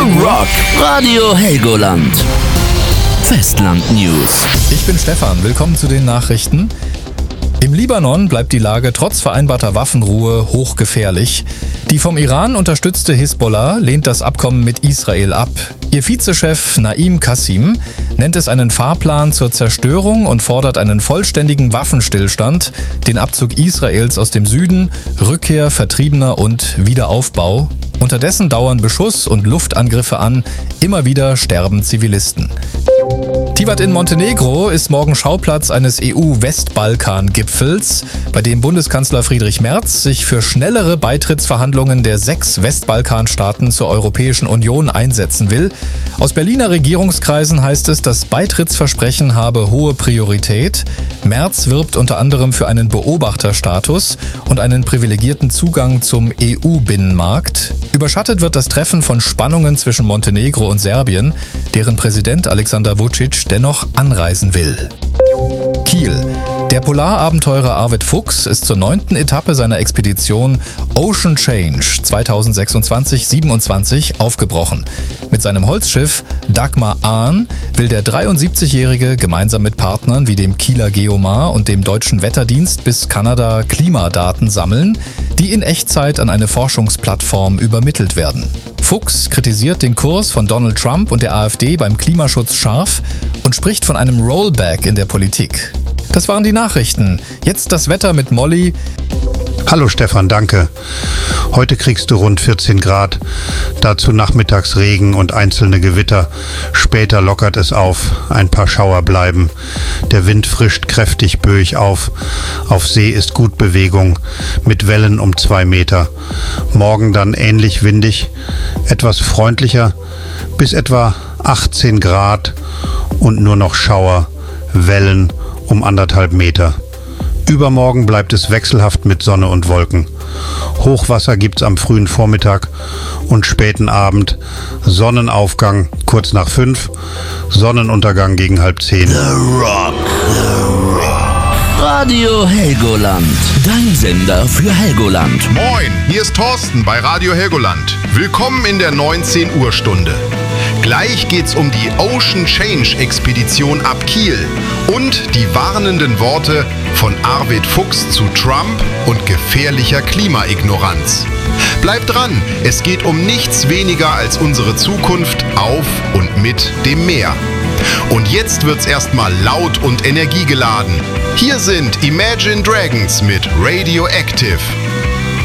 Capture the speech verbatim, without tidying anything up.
Rock, Radio Helgoland. Festland News. Ich bin Stefan, willkommen zu den Nachrichten. Im Libanon bleibt die Lage trotz vereinbarter Waffenruhe hochgefährlich. Die vom Iran unterstützte Hisbollah lehnt das Abkommen mit Israel ab. Ihr Vizechef Naim Qassim nennt es einen Fahrplan zur Zerstörung und fordert einen vollständigen Waffenstillstand, den Abzug Israels aus dem Süden, Rückkehr Vertriebener und Wiederaufbau. Unterdessen dauern Beschuss- und Luftangriffe an, immer wieder sterben Zivilisten. Tivat in Montenegro ist morgen Schauplatz eines E U-Westbalkan-Gipfels, bei dem Bundeskanzler Friedrich Merz sich für schnellere Beitrittsverhandlungen der sechs Westbalkanstaaten zur Europäischen Union einsetzen will. Aus Berliner Regierungskreisen heißt es, das Beitrittsversprechen habe hohe Priorität. Merz wirbt unter anderem für einen Beobachterstatus und einen privilegierten Zugang zum E U-Binnenmarkt. Überschattet wird das Treffen von Spannungen zwischen Montenegro und Serbien, deren Präsident Alexander Vučić dennoch anreisen will. Kiel. Der Polarabenteurer Arvid Fuchs ist zur neunten Etappe seiner Expedition Ocean Change zweitausendsechsundzwanzig siebenundzwanzig aufgebrochen. Mit seinem Holzschiff Dagmar Ahn will der dreiundsiebzigjährige gemeinsam mit Partnern wie dem Kieler Geomar und dem Deutschen Wetterdienst bis Kanada Klimadaten sammeln, die in Echtzeit an eine Forschungsplattform übermittelt werden. Fuchs kritisiert den Kurs von Donald Trump und der AfD beim Klimaschutz scharf und spricht von einem Rollback in der Politik. Das waren die Nachrichten. Jetzt das Wetter mit Molly. Hallo Stefan, danke. Heute kriegst du rund vierzehn Grad, dazu nachmittags Regen und einzelne Gewitter. Später lockert es auf, ein paar Schauer bleiben. Der Wind frischt kräftig böig auf. Auf See ist gut Bewegung, mit Wellen um zwei Meter. Morgen dann ähnlich windig, etwas freundlicher, bis etwa achtzehn Grad und nur noch Schauer, Wellen um anderthalb Meter. Übermorgen bleibt es wechselhaft mit Sonne und Wolken. Hochwasser gibt's am frühen Vormittag und späten Abend. Sonnenaufgang kurz nach fünf, Sonnenuntergang gegen halb zehn. The Rock, The Rock. Radio Helgoland, dein Sender für Helgoland. Moin, hier ist Thorsten bei Radio Helgoland. Willkommen in der neunzehn Uhr Stunde. Gleich geht's um die Ocean Change Expedition ab Kiel und die warnenden Worte von Arvid Fuchs zu Trump und gefährlicher Klimaignoranz. Bleibt dran, es geht um nichts weniger als unsere Zukunft auf und mit dem Meer. Und jetzt wird's erstmal laut und energiegeladen. Hier sind Imagine Dragons mit Radioactive.